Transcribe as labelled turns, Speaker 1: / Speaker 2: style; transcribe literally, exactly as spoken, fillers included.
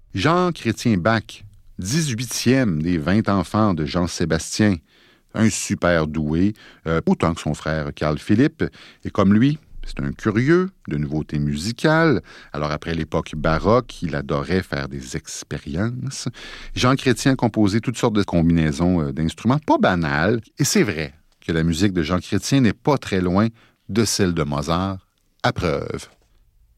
Speaker 1: Jean Chrétien Bach, dix-huitième des vingt enfants de Jean-Sébastien, un super doué, euh, autant que son frère Carl-Philippe, et comme lui, c'est un curieux de nouveautés musicales. Alors, après l'époque baroque, il adorait faire des expériences. Jean Chrétien a composé toutes sortes de combinaisons d'instruments, pas banales. Et c'est vrai que la musique de Jean Chrétien n'est pas très loin de celle de Mozart, à preuve.